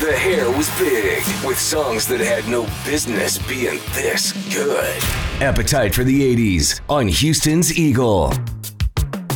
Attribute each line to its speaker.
Speaker 1: The hair was big, with songs that had no business being this good. Appetite for the 80s on Houston's Eagle.